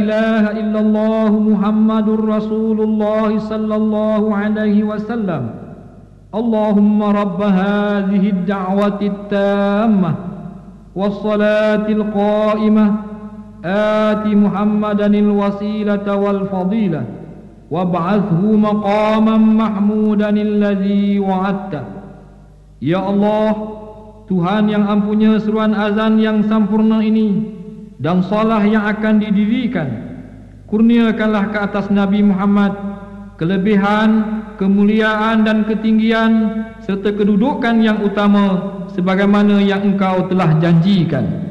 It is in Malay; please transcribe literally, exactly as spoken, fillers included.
ilaha illallah Muhammadur Rasulullah sallallahu alaihi wasallam. Allahumma rabb hadhihi ad-da'wati at-tammah was-salatil qa'imah ati Muhammadanil wasilata wal fadilah wab'athhu maqaman mahmudanil ladzi wa'adta. Ya Allah, Tuhan yang ampunya seruan azan yang sempurna ini dan salah yang akan didirikan, kurniakanlah ke atas Nabi Muhammad kelebihan, kemuliaan dan ketinggian serta kedudukan yang utama sebagaimana yang engkau telah janjikan.